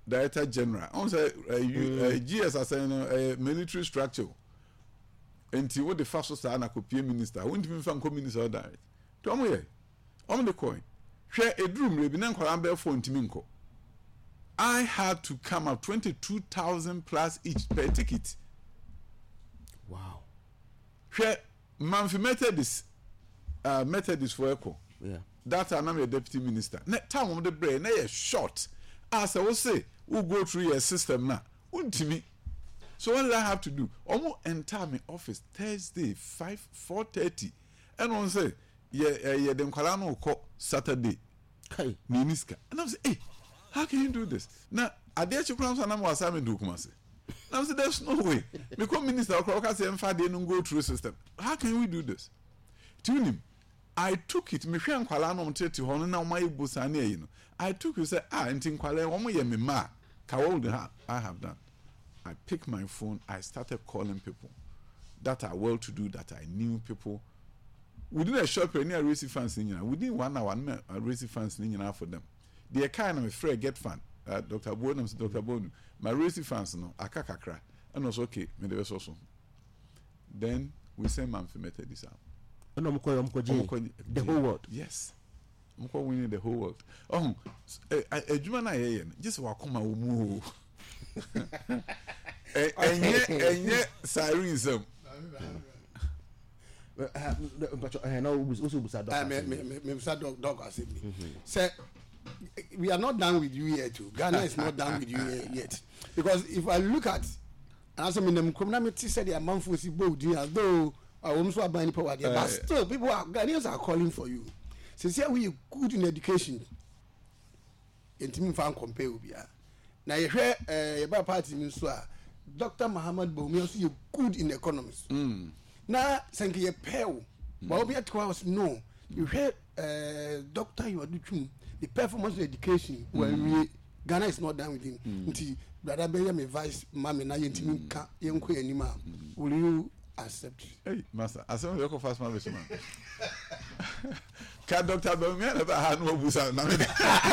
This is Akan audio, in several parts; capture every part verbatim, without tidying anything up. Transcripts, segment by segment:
director general on say G S as a military structure enti what the first star na kopie minister won't even fan minister direct to omo ye omo the coin hwe edrum rebi na nkwara be phone ntimi nko. I had to come up twenty-two thousand plus each per ticket. Wow. Hwe manfi Methodist uh Methodist for echo. Yeah. That I'm a deputy minister. Na time of the brain na ye short. As I will say, we go through your system now. Untimi. So what did I have to do? Almost enter my office Thursday five four thirty. And on say, yeah, yeah, them kwala call Saturday. Hey, Miniska. And I say, hey, how can you do this? Now, I dare you crown some assignment do come say. Now I say there's no way. Because minister Okroka say emfa dey no go through system. How can we do this? Tune him. I took it. Me hwe nkwala no mtete ho no na o maye busa na yi no. I took you say ah nti nkwala wo mo ye me ma. Ka what would I have done? I picked my phone. I started calling people that are well to do, that I knew people. Within a short period, I raised funds in you. Within one hour, I raised funds in you for them. The kind of a free get fund. Uh, Doctor Bonham, Doctor Bonham, my raised funds no, I kakakra, and was okay. Me the also. Then we send man for method this out. The whole world. Yes. I'm winning the whole world. Oh, a Juma na ye just wa come omu. Enye enye sirenism. But I know also busa dog. Me me me busa dog dog ask me. Say we are not done with you yet too. Ghana is not done with you yet. Because if I look at and also in the community said they are manful si bold as though I almost are buying power there, but still people are Ghanaians are calling for you. Since here we good in education. Intimi fan compare ubia. Na ye hwe eh ye ba party mi so a Doctor Muhammad Bomi also you good in economics. Mm. Na senke ye pew. But obi at house no. You hwe eh Doctor you do twum. The performance in education mm. when we Ghana is not done with him. Nti brother be me vice mama na ye ntimi ka ye nko anima. Will you accept? Hey master, asem we go fast man be man. Ka Doctor Bomi na ba ha no busa na me.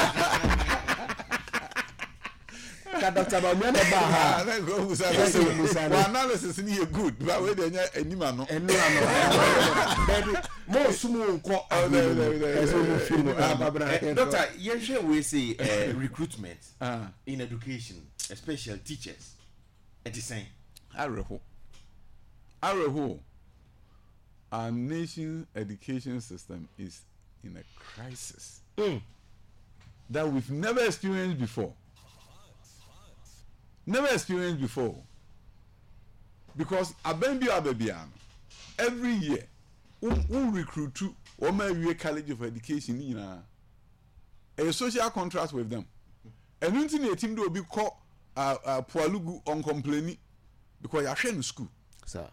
Doctor Bomi na ba ha na go busa. Wa analysis ni e good, but we dey nya anima no. Enura no. Baby, mo sumu nko. Eso mo film ababra. Doctor, you share we say uh, recruitment uh, in education, especially teachers. It is saying Areho. Areho. Our nation's education system is in a crisis mm. that we've never experienced before. Never experienced before. Because Abembi Abebian, every year, we recruit to Omer College of Education in a social contract with them. And until the team will be called uh, uh, Pualugu on complaining because you're in school. Sir.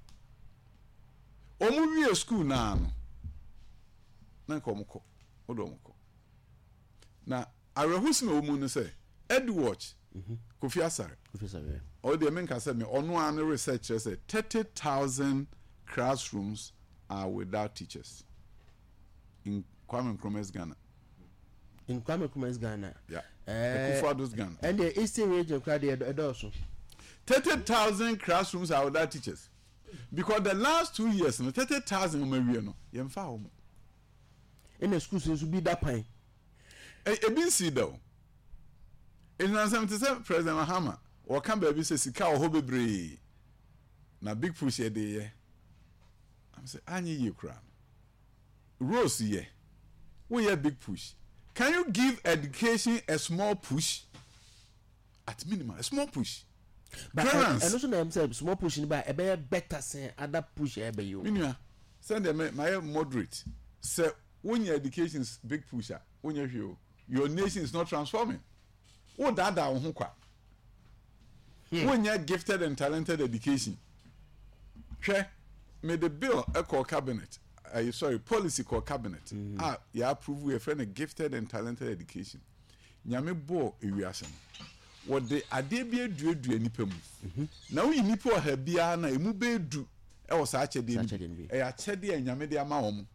Omu wie school na no na ko mko odo mko na arehusi me omu no say Edward mhm Kofi Asare Kofi Asare o de men ka say me ono an research say thirty thousand classrooms are without teachers in Kwame Nkrumah's Ghana. In Kwame Nkrumah's Ghana. Yeah. Eh Kufuor's Ghana. And the Eastern region crowd also thirty thousand classrooms are without teachers. Because the last two years, no thirty thousand umewie no, yemfa homo. In the schools will be that pine. E e bin see though. In nineteen seventy-seven, President Mahama, or come baby say sika o ho bebre. Na big push e dey here. I'm say anyi ye kra. Rose here. We here big push. Can you give education a small push? At minimum, a small push. But I, and also themselves small pushing by a better say other push ebe you. Minua send them my moderate. Say when your education is big pusher, when you your nation is not transforming. What that that ho kwa. When you gifted and talented education. Hwe me the bill e call cabinet. Uh, sorry, policy called cabinet. Mm-hmm. Ah, you approve we a friend a gifted and talented education. Nyame bo ewiase. What the adebia duadua nipa mu na wo nipa o ha bia na emu be du e wo sa achede ni e achede anyame de ama wo mu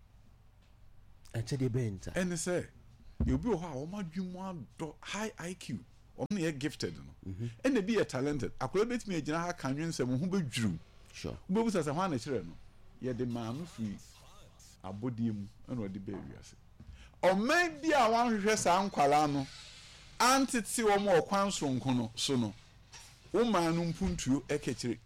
achede be nta ene say you be ho a wo madwumu ado high I Q ɔmo yɛ gifted no ɛna bi yɛ talented akɔla betumi agyina ha ka nwensɛm ho bɛdwuru sure wobɛbu sɛ sɛ ho ana kyerɛ no yɛde maano firi abɔdeɛ mu ɛna ɔde bɛɛ wiase ɔman bi a wanhwehwɛ saa nkwalaa no antete wɔn a ɔkwan soronko no so no womaa no mpuntuo ɛkɛkyire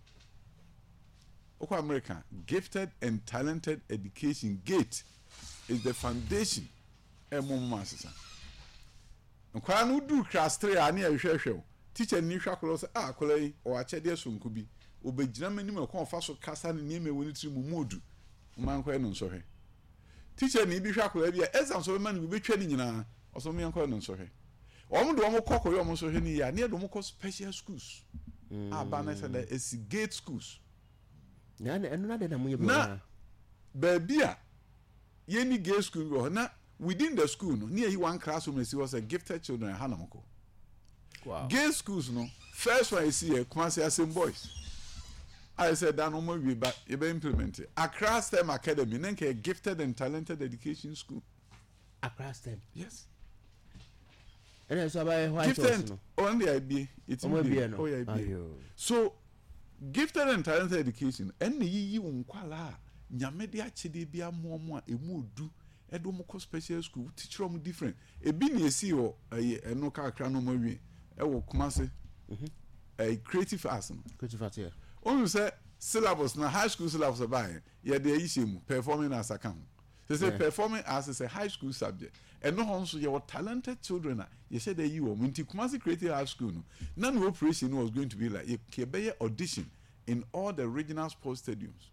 okɔ America gifted and talented education gate is the foundation ɛmo mo asesa nkwalaa no du class three a ne ɛhwehwɛ o teacher ni hwa kɔlɔ sɛ ah kɔlɔ yi ɔ akyɛdeɛ sonko bi obegyina manim ɛkɔn fa so kasa ne nneɛma ɛwɔ ne tiri mu modu man kɔ no nsɔhwɛ teacher ni bi hwa kɔlɔ bi a exam so be man bi betwa ne nyinaa ɔso me yankɔ no nsɔhwɛ ɔmo de ɔmo kɔ kɔ yɛ ɔmo nsɔhwɛ ni ya ne de ɔmo kɔ special schools aba na sɛ da esi gate schools na na ɛno na de na mo yɛ na baabi a yɛ ni gate school bi wɔ na within the school no near one classroom is was a gifted children hanamko wow gay schools no first one is here Kumasi Asim boys I said that no more we but you be implemented Accra STEM Academy nenke a gifted and talented education school Accra STEM yes and then so by white gifted no only I be it's oh yeah oh yeah so gifted and talented education and yi unkwala nyame de achede bia momo a emu du edo mo ko special school teacher mo different e bi na esi ho eh eno ka akra no mo wi e wo Kumasi mhm eh creative arts no creative arts yeah onu say syllabus na high school syllabus by ye de yi shemu performing arts account they say yeah. Performing arts is a high school subject and no honso ye were talented children a ye said they you wo nti Kumasi creative arts school no na no operation was going to be like ye kebe audition in all the regional sports stadiums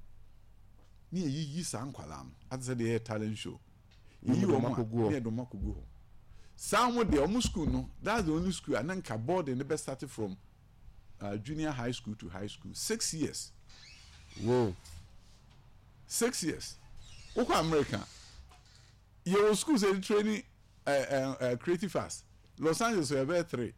ni yi yi san kwala no at say the talent show yi o ma ni do makogo ho san mo de o school no that's the only school and then ka board and the best started from uh, junior high school to high school six years whoa six years oko America your school say training uh, uh, uh, creative arts Los Angeles were about three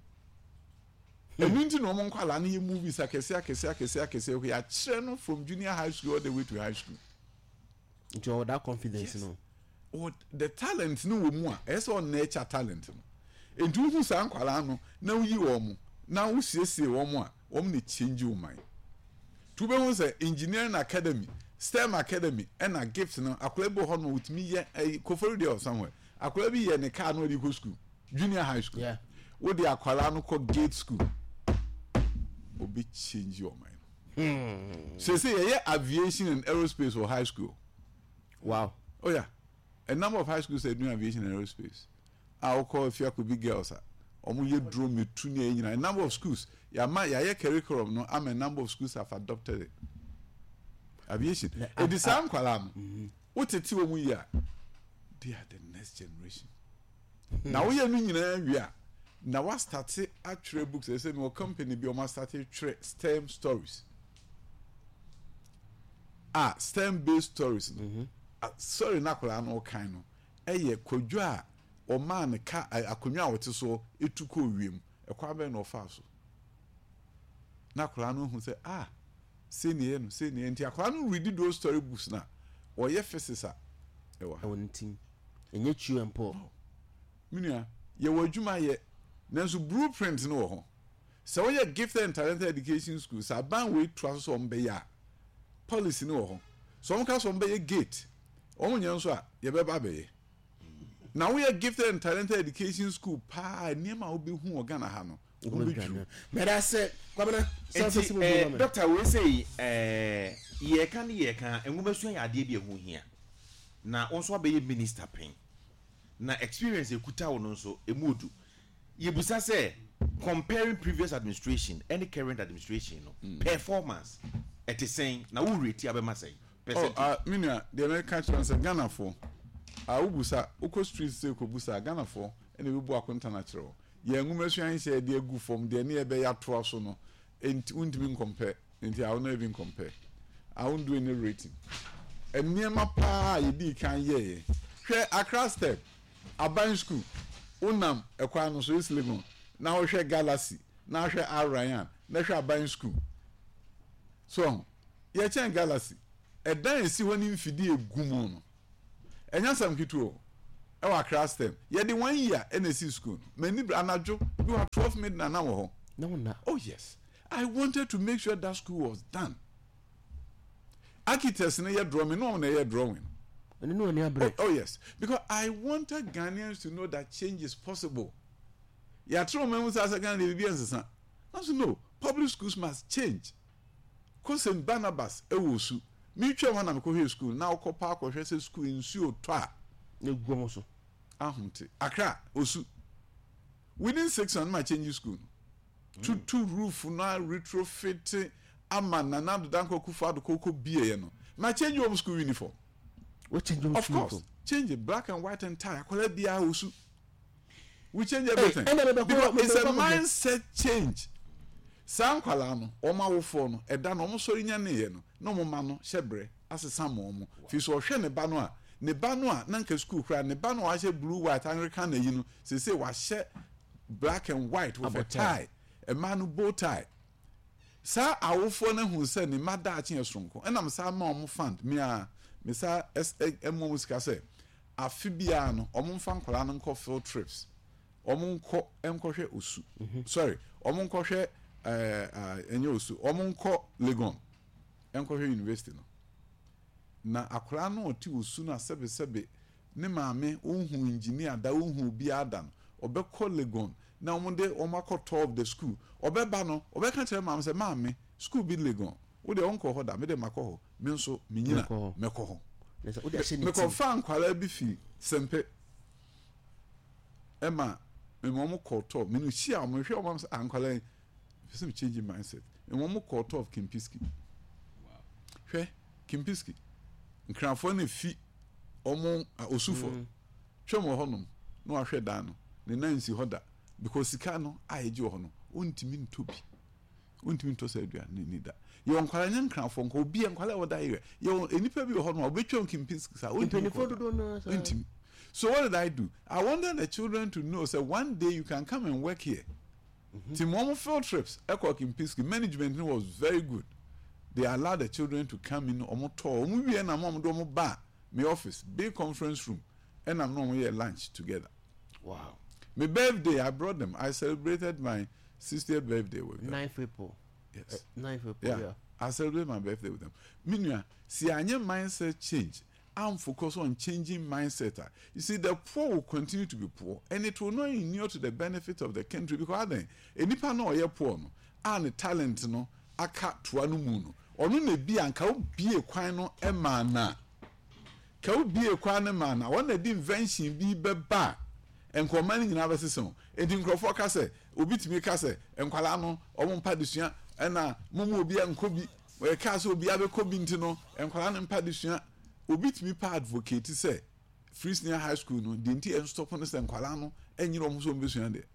and you know mon kwala na movies akese akese akese akese we are children from junior high school all the way to high school into all that confidence yes. No or the talent no wo mu a eso on nature talent no entu hu san kwala no na uyi wo mu na wo siesie wo mu a wo mu ne change wo man to be hu say engineering academy STEM academy and a gift no akola bo ho no with me ye kofori there somewhere akola bi ye ne car no di go school junior high school yeah wo di akola no ko gate school obi change your mind hmm so say yeah aviation and aerospace or high school wow oh yeah a number of high schools are doing aviation and aerospace I call if you could be girls omo ye drone me tu ne nyina a number of schools ya ma ya ye curriculum no am a number of schools have adopted it aviation e di sam kwala no what tete wo mu ya they are the next generation na wo ye no nyina wi a na wa start actual books they say no company bi o ma start STEM stories ah STEM based stories mm-hmm. uh, sorry na kwala no kan no eye kodwo a o man ka akonwa a wote so etuko wiem e kwa be no fa so na kwala no hu say ah say ne no say ne nti akwala no read those story books na o ye physics a e wa e wonti enye chu empo minia ye wadwuma ye nanso blueprint no ho so we gifted and talented education schools sa ban we to so mbe ya policy no ho so on ka so mbe ye gate on nya nso a ye be ba be ye na we gifted and talented education school pa niam a obehu ogana ha no o be dru me da say kwabena service mo doctor we say eh ye kan ye kan enwumasu ya ade bi ehu hia na onso abeye minister pen na experience ekuta wo no nso emudu yebusa say comparing previous administration and current administration no mm. performance it is saying na we rate abema say oh uh, minia the American chance Ghana for ah ubusa uko street say ko busa Ghana for ene bi bu akonta na kire ye ngumesu an say de egu form de ne ebe ya to so no enti undimi compare enti I will not even compare I won't do any rating eniema pa ye di kan ye hwe Accra STEM Aban school unam ekwa no so islegon na wo hwe Galaxy na hwe Arayan na hwe Aban school so ye chen Galaxy edan esi woni mfidi egumu no enya sam kitu o e wa class them ye the one year N S C school many anajo you have twelve midnight na wo no na oh yes I wanted to make sure that school was done. Architects na ye drawing no na ye drawing no na oh, oh yes because I wanted Ghanaians to know that change is possible. Ya tro memu sa second le bia nsesa. Also no, public schools must change. Cause in Barnabas e wo su. Me twa wana me ko hwe school na okọ pa ko hwe se school nsuo to a na guamo so. Ahunte. Accra osu. Within six months ma change school. Two mm. two roof na retrofit ama na na do danko kufu ado koko bie no. Ma change your school uniform. What change your of school course. uniform? Change it black and white and tie. Akola bia osu. We change everything. Hey, because it's a mindset change. San kwala no, oma wo fo no, eda no omo sori nya ne ye no, no mo ma no hyebre asesa mo omo. Fi so hwe ne ba no a, ne ba no a na nka school kra ne ba no a hye blue white Anglican na yi no, se se wa hye black and white with a tie, a man bow tie. Sa awofo na hu se ne mada a chen esronko. Enam sa ma omo fund me a me sa emo musika se afibia no omo mfa kwala no nko field trips. Omo nko enkohwe osu. Sorry, omo nkohwe eh uh, enye osu omo nko Legon enkohwe university no na akora no oti osu na sebe sebe ne maame ohun engineer da ohun bi ada no obekọ Legon na omo de omo akọ of the school obeba no obeka tell maame say maame school bi Legon wo de onko ho da me de makọ ho me nso menyina mekọ ho me ko fan kwala bi fi sempe ema me mo ko top me no hia mo hwe o say ankwala some changing mindset. And one more quarter of Kimpiski. Wow. Hwe Kimpiski. Nkranfo na fi omo osufo. Hwe mo honom no ahwe da no. Ne nansi hoda because sika no ayeje ho no. Ontimi ntobi. Ontimi nto sa adua ne nida. Ye onkwala nya nkranfo nko obi enkwala woda ye. Ye enipa bi ho no obetwa Kimpiski sa ontimi do no sa. Ontimi. So what did I do? I wanted the children to know say one day you can come and work here. Mm-hmm. Field trips, Eko Kimpiski management was very good. They allowed the children to come in omo tour. Omo wi na mom do omo ba my office, big conference room, and I'm no here lunch together. Wow. My birthday, I brought them. I celebrated my sixtieth birthday with them. Nine people. Yes. Uh, nine people. Yeah. yeah. I celebrated my birthday with them. Meanwhile, see, I mindset change. I'm focused on changing mindset. You see, the poor will continue to be poor, and it will not inure to the benefit of the country because then any pan or your poor no, and the talent no, a cat to anu muno, or no be and can be a quino a man. Can be a quino man. I want the invention be beba and commanding in our system. And in Crawford say, Obit me case, and Qualano, or one padisian, and a Momo be and Kobe, where castle be other Cobintino, and Qualan and padisian. Obit me pa advocate say free senior high school no denti en stop on the kwala no enyi ro so mbesuan de.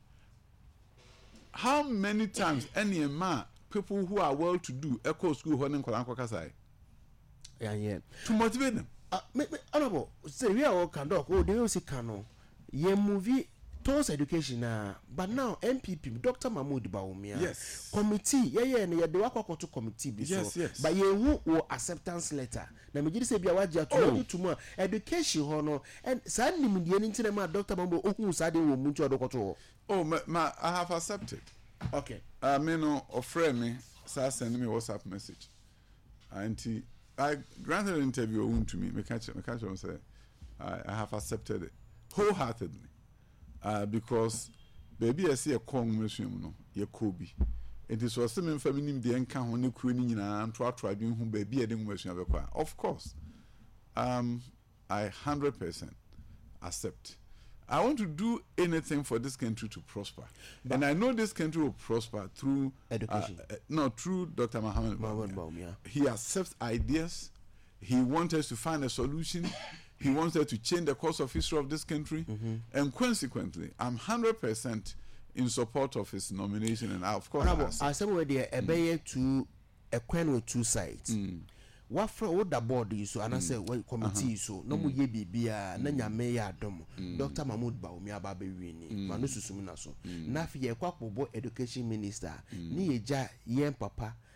How many times any man people who are well to do echo school ho ne kwala kwaka sai? Yeah yeah. To motivate them. Uh, me, me, honorable, say we are all can do. Oh, they also can no. Ye movie towards education uh, but now M P P Doctor Mahmoud Bawumia yes committee yeah yeah ne de wakwa to committee bi so yes, yes. but ye hu wo acceptance letter na me gidi say bia wagia to no to mo education ho no and sa nim die ni ntine ma Doctor Mahmoud ohun sa de wo mu nti odokoto oh ma, ma I have accepted. Okay. I mean no offer me sa send me WhatsApp message and I granted an interview to me me catch me catch on say I, I have accepted it wholeheartedly. Uh, because baby I see a kong museum no ye kobi it is was some family the enka ho ne kuro ni nyina anto ato adwen hu baby e de museum be kwa of course um I one hundred percent accept. I want to do anything for this country to prosper, but and I know this country will prosper through education uh, uh, no through Doctor Mohammed Bawumia. He accepts ideas. He wants us to find a solution. He wants us to change the course of history of this country, mm-hmm. and consequently, I'm one hundred percent in support of his nomination. And I, of course, I said we're there a bay to a coin with two sides. What for what the board is so, and I said, well, committee so no more ye be beer, Nanya Maya Dom, Doctor Mahmoud Bawumia Baby Winnie, Manusu Suminaso, Nafi, a quack boy education minister, ni ja yen papa.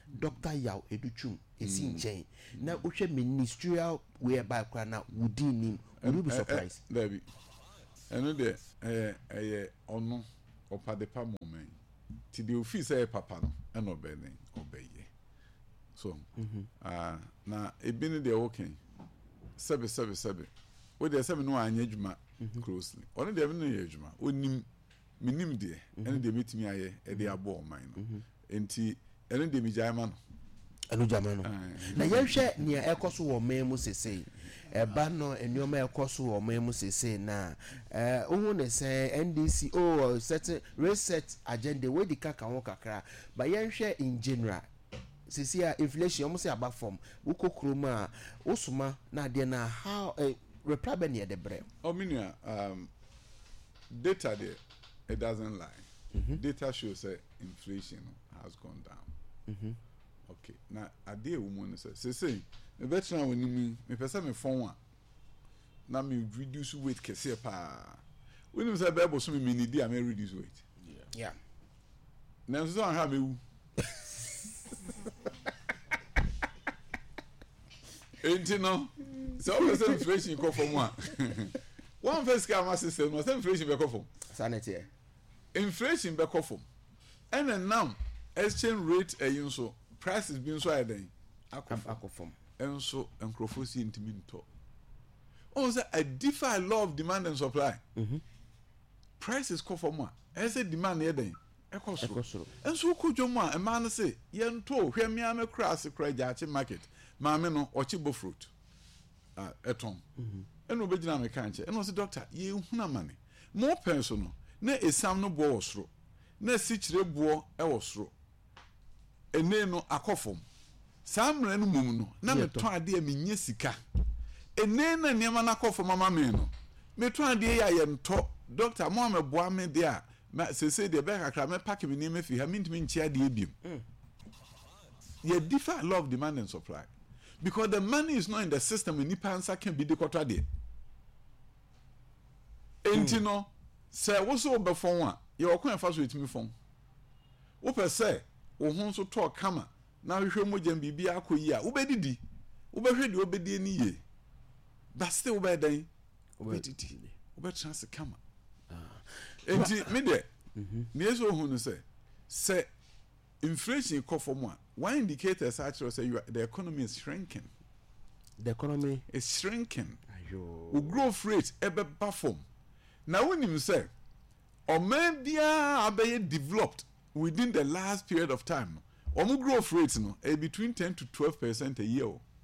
Doctor Yaw Educhum esi nchen na wohwe ministerial whereby kwa na within him will you be surprised? Debbie eno de eh eh ono opadepa moment ti the office eh papa no eno be ne obeye so ah na ebini de working sebe sebe sebe we de sebe no anya adwuma closely ono de no ye adwuma onim minim de eno de metimi aye e de abo man no enti eno de mi jama no eno jama no na yehwe ne ekoso wo man mu sesei eba no enioma ekoso wo man mu sesei na eh ohun ne say N D C oh set reset agenda we di kaka ho kakra ba yehwe in general sisi a inflation almost about form ukokro ma osuma na de na how eh, reply be near the bread. Oh minia um data there it doesn't lie. Mm-hmm. Data shows that inflation has gone down. Mm-hmm. Okay. Now a day woman say say say me better when me me person me phone one. Na me reduce weight kese pa. When you say bible so me need I me reduce weight. Yeah. Yeah. Now so I have me Enti no, so all inflation go from one. One first scam system, no inflation be go from. Sanity. Inflation be go from. And then now exchange rate e yin so prices being so then akọ from. And so encrofosi intimi nto. Oh, say a defy law of demand and supply. Mhm. Prices go from one. I say demand here then. Ekosoro. And so kujoma a man say yento hwe me am cross kraja market. Maame no ochibo fruit ah eton mhm eno obegina me kanche eno se doctor ye huna mane mo penso no na esam no bo osoro na sichire bo e wosoro ene no akofom samre no mum no na me ton ade a menye sika ene na niam na akofom mama me no me ton ade ya ye nto doctor mo am boa me de a se se de be kakra me pack me ni me fi ha mintimi nchi ade ebiem ye differ law of demand and supply. Because the money is not in the system, and nipa answer can be the quarter day. Enti no, say what's over phone one, you are quite fast with me phone. Ope say, o hon so talk kama, na hwe mo jam bibia akoyi a, ubedidi. Ubehwe di obedi ani ye. But still ubedan, ubedidi. Ube chance kama. Enti me de, me eso hon say, say inflation call for one. One indicator is actually say you are, the economy is shrinking. The economy is shrinking. Ayo. The growth rate ebe perform. Now when you say, or maybe are developed within the last period of time, or more growth rates no, eh, between ten to twelve percent a year.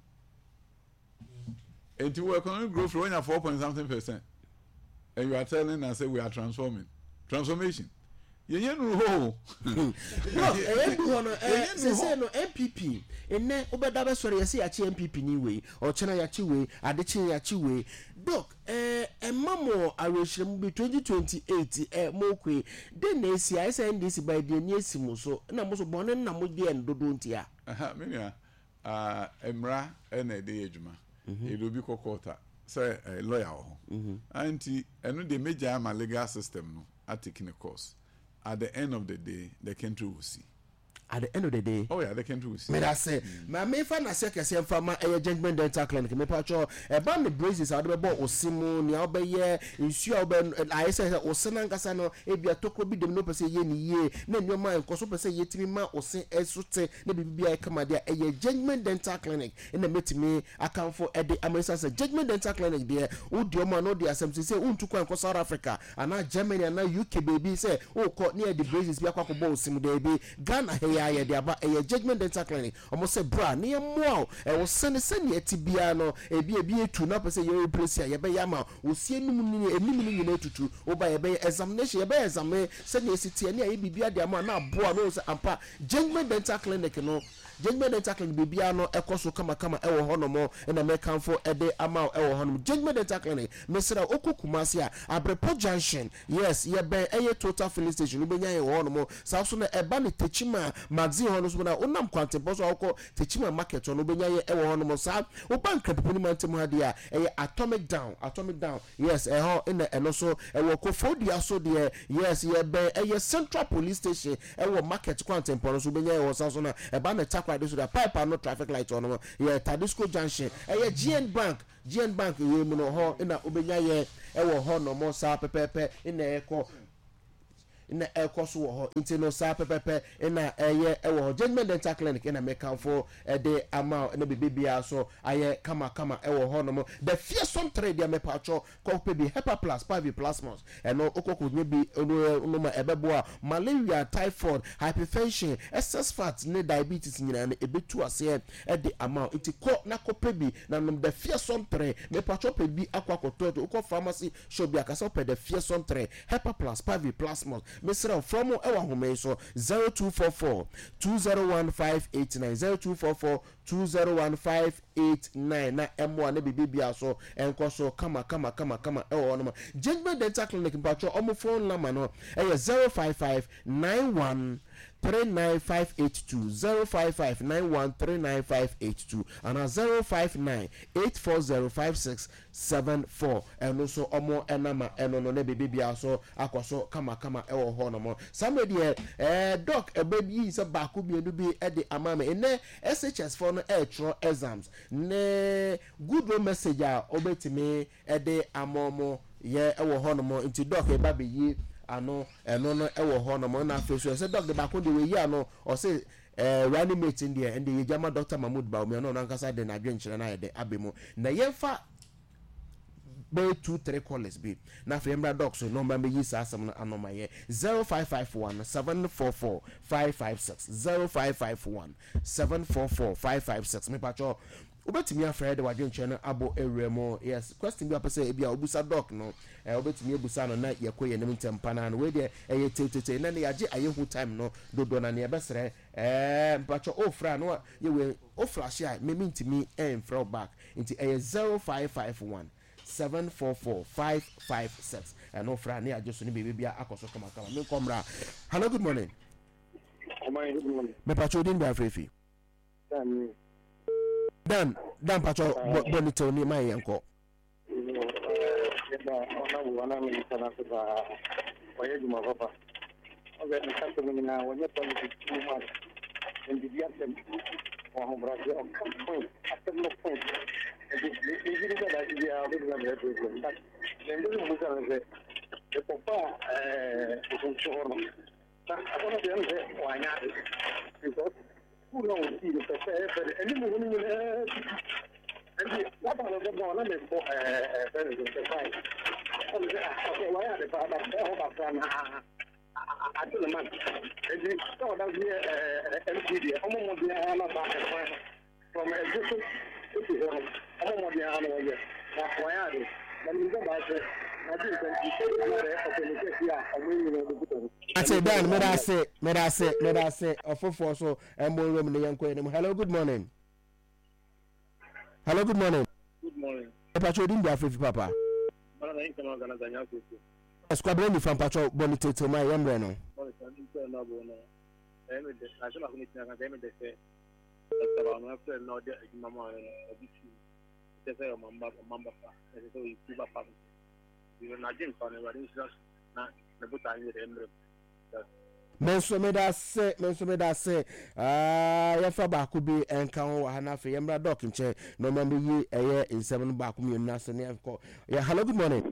And to economic growth rate at four point something percent, and you are telling us say we are transforming, transformation. Yenye no ho. No, eh no no eh se se no M P P. Enne obeda be sori yesi achi M P P ni we, o chena yachi we, adechi yachi we. Doc, eh emamo arehwem bi twenty twenty-eight eh mo kwe. Den na esi I say N D C by de ni esi mo so. Na mo so bone na mo de endodo ntia. Aha, me nia. Ah, emra ene de adwuma. E do bi kokota. Say lawyer ho. Mhm. Anti eno de major ama legal system no taking a course. At the end of the day, the country will see. At the end of the day, oh yeah, the country will see. Me that say, my me fa na se kese mfama e judgment dental clinic me pa cho e ba me braces a de be osimu ni a be ye nsu a be I say osena nkasa no e bia tokro bi dem no pese ye ni ye na nyoma enkoso pese ye timi ma osen esote na bibia e kama dia e judgment dental clinic e na metimi account for e de America say judgment dental clinic there wo di o ma no de asem say untu kwa enko South Africa ana Germany ana U K baby say o ko ni e de braces bi akwa ko bo osimu de bi Ghana ya ya de aba e judgment dental clinic omo say bra ne mo e wo sene sene atibia no e bi e bi etu na pese ye replace ya ye be ya ma osie num ni enim ni nyina etutu oba ye be examination ye be examine sene esitie ne ye bibia de ama na aboa no say ampa judgment dental clinic no judgment dental clinic bibia no ekoso kama kama e wo hono mo na me kanfo e de ama e wo hono judgment dental clinic mesra okukumase a Abrepo junction yes ye be e ye total filling station no benya ye wo hono mo sa so na e ba ne techima magazine ho no so na onam kwantepɔ so akɔ techima market no benya ye ɛwɔ ho no mo sa wo bank peponi mantem ha dia ɛyɛ atomic down atomic down yes ɛho ina ɛno so ɛwɔ Kofodia so de yes ye be ɛyɛ Central Police Station ɛwɔ market kwantempɔ no so benya ye wɔ sa so na ɛba na takwa de so da pipe no traffic light on no ye Tadisco Junction ɛyɛ G N Bank G N Bank we mu no ho ina obenya ye ɛwɔ ho no mo sa pepepe ina ɛkɔ na ɛkɔ so wɔ hɔ nti no saa pɛpɛpɛ na ɛyɛ ɛwɔ hɔ Judgment Dental Clinic na mekanfo ɛde ama na bibia so ayɛ kama kama ɛwɔ hɔ no mo the fearsome trade ya mepacho kɔpɛ bi Hepa Plus five plasmos ɛno okoko nye bi no ma ɛbɛboa malaria typhoid hypertension excess fat ne diabetes nyina no ebetu ase ɛde ama nti kɔ na kɔpɛ bi na no the fearsome trade mepacho pɛ bi akɔ akɔtɔ okɔ pharmacy shop bi akasa pɛ the fearsome trade Hepa Plus five plasmos Mister from our home so zero two four four two zero one five eight nine zero two four four two zero one five eight nine na M one na bibia so enko so kama kama kama kama e wo no Judgment Dental Clinic mpatcho omo phone number no e zero five five nine one three nine five eight two zero five five nine one three nine five eight two and zero five nine eight four zero five six seven four and so omo enama eno no na bibia so akoso kama kama e wo ho no mo somebody eh doc e baby is a baako bi enu bi e de amame ene S H S for no e exams ne good message a obetimi e de amomo ye e wo ho no mo nti doc e ba be yi ano eno no e wo ho no mo na afi so se doc de baako de we yi ano o se eh reanimate in there and the Jama Doctor Mahmoud Baumi no nankasa de na dwenkyere na ye de abemu na yemfa be two three callers be na femra doc so number me yi sa asem anoma ye zero five five one seven four four five five six zero five five one seven four four five five six me pacho obetimi afred wadwenkyere no abo ewremo yes question bi apese e bia obusa doc no eh obetimi ebusa no na yekoye nem ntempa na no we de eye tetete na ne yaje ayehu time no dodo na ne ebesere eh pacho ofra no ye we ofra sha me mintimi enfra back into eye zero five five one seven four four five five six and no friend near just baby akoso kama kama me komra. Hello, good morning. Good morning. Me pacho din ba frefi. Dan Dan Dan pacho bonito ni mai yanko. Eba ona wana mi sana kwa waye juma papa. Oge ni kato mimi na wanye politics tuma. Ndi ya tem. Wa ho braje o point. Atem no point. Ini juga dah dia ada dalam betul. Tak, lembut bukan saya. Papa eh untuk orang. Tak, apa nak dia ni? Wanya. Because pulau ini saya ini mungkin ini. Jadi apa kalau dia bawa ni ko eh eh itu saya. Kalau dia okey waya ada pada saya orang kan ada lemak. Jadi kalau dah dia M C D, kamu mau dia anak apa? From education itu kamu mau dia anak dia. Nah waya ada. Dan juga bahasa nanti kan kita ada komunikasi ya, kamu ini betul. Ate Dan, me da say, me da say, me da say ofofo so embo room ne yanko enem. Hello, good morning. Hello, good morning. Good morning. E pacho din bia frefi papa. Bana na ikama gana ganya ko. Esquadron ni fan pacho bonito to my yemre no. Bana sa ni ko na bo no. E me de na jama ko ni tina kan me de se. Taba no after no de mama no obisi. Te se o mamba mamba pa. E se o iba pa. Digo na jin fa ne wa ni na na buta ni de emre. Menso me da se menso me da se ah ya fa ba ko bi enka ho ha na fe yemra doc nche no ma be yi eye nsem no ba ko mi na se ne ko ya. Hello, good morning.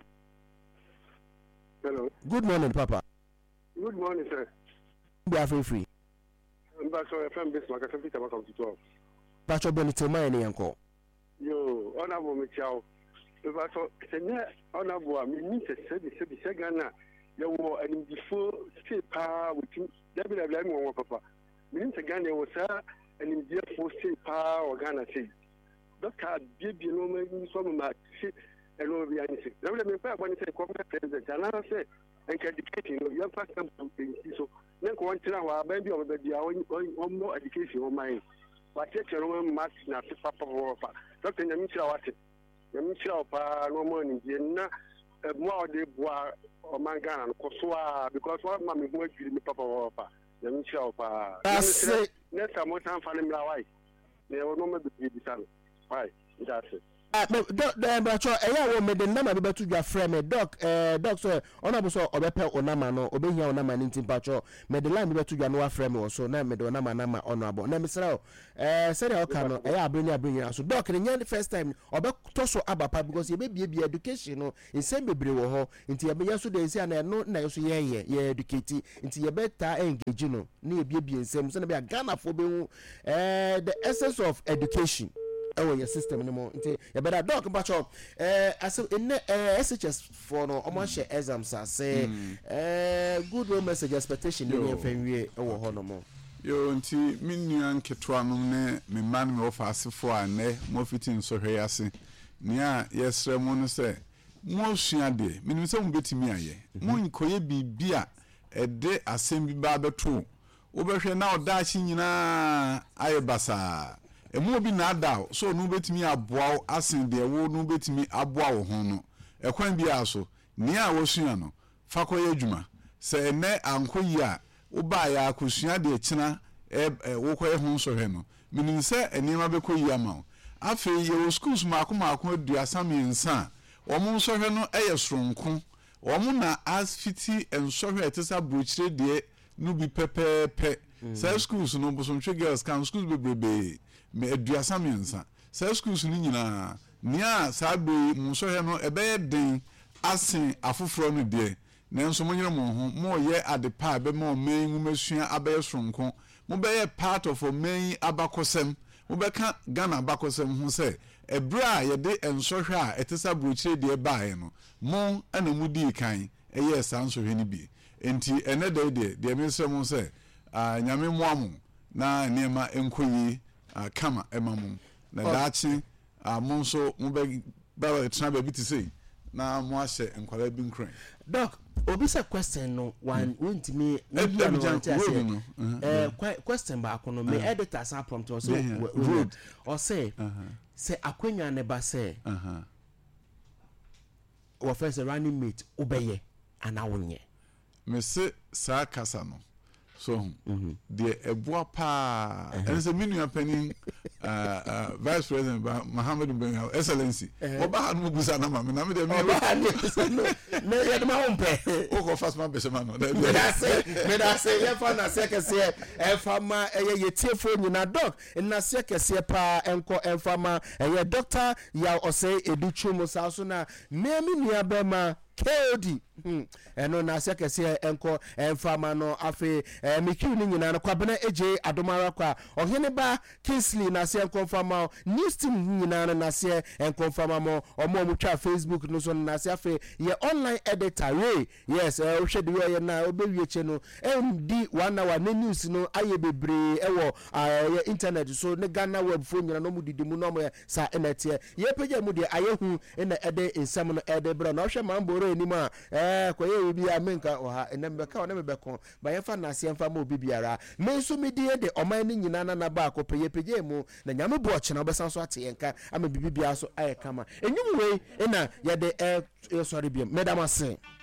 Hello. Good morning papa. Good morning sir. Be free free. Mba so F M base maka Peter maka twelve. Pacho bonito mai ne yanko. Yo, ona bo me chao. Mba so senye ona bo mi ni se se se bi se Ghana. There were an before state power with W W M papa. Meaning to Ghana was an India for state power or Ghana say. Doctor baby no man some my shit and over the answer. W W M when say corporate president and I say and educating you pass them something so then go on to our baby over the own more education on mine. But take your own match na papa papa. Doctor Yamicha what it. Yamicha pa no more in Vienna. More de bois or mangana, because one mammy won't give me papa. Let show pa. That's it. Next time, what time for him? Why? They will not be the son. Why? That's it. Ah, doc, the embracho, eh, we made the number be to your friend, doc, eh, doc, so honorable so obepe onama no, obe here onama ninti pacho, made the line be to your no friend or so, na made onama nama honorable. Na misra, eh, said I can, eh, bring ya bring ya. So doc, in the first time, obe toso abapa because you may be education, no, in same be brew ho, into your be so they say, and no, na so ye ye, ye educated, into your better engage, no, near be in same, so be a Ghana for being, eh, the essence of education. Oh, your system anymore. You better dog about your uh as in S H S for no almost share exams I say uh good role message expectation in your family or honomo. Yo nti minnuan ketwa no ne me man me ofa asefo ane mo fitin so hweyase nia yesre mo no se mo sua de minim se mo betimi aye mo nkoye bibia ede asem bi ba beto wo behwe na odachi nyina aye basa emu obi na ada so no betimi aboa asen de wo no betimi aboa wo ho no ekwan bi aso nia wo sua no fakoye adwuma se ene ankoyi a uba ya akusua de kina e wokoye ho so hwe no minim se enima bekoyi ama afi ye schools maako maako aduasa miensa omo so hwe no eye soronko omo na asfiti enso hwe etesa brochire de no bi pepepe se schools no bosomtwe girls kan schools bebrebe me aduasa miensa se schools ni nyina nia sabe mo so hwe no ebe den asen afoforo no de nanso mo nyere mo ho mo ye adepa be mo main nwumasua abaye sonko mo be ye part of main abakosem mo be ka Ghana abakosem ho se ebra ye de ensohwe a etesa brochire de baaye no mo ana mudi kan eye sansohwe ni bi enti ene de de de me se mo se nyame mo amu na niema enkoyi kama emamu na daachi mo so mo be ba tena ba bi ti sei na mo ahye enkwala bi nkran doc obisa question no one went me no eh question ba akono me editor sa prompt or so or say say akwenya ne ba say o first running mate obeye anawonye me se sa kasa no so the eboa pa and say minu apani uh vice president Mohammed Ben excellency oba no busa na ma me na me de me no ye de ma hompe o ko fast man be se ma no me da say me da say ye fa na se kese e fa ma ye ye tiefo nyina doc na se kese pa enko enfa ma ye doctor ya o say educhu musa so na me me nua be ma K O D hmm eno na se kese enko enfama no afi mikiu ni nyina no kwabena eje adomara kwa ohene ba Kingsley na se enko fama news team nyina na se enko fama mo omo mo twa Facebook no so na se afi ye online editor we yes eh o hwede we na obewie che no md one hour na news no aye bebre ewo ye internet so ne Ghana web phone nyina no mu didi mu no mo sa enetie ye page mu de aye hu na ede ensam no ede bra na hwe mambo anima eh koye bi amenka oha enembe ka ona mebeko ba yefa na ase emfa ma obi biara me nso medie de oman ni nyina na na ba ko peye peye mu na nyame bo ochena obesan so ate yenka ama bibi bia so ayekama enyum wei na ye de eh sorry bi madam ase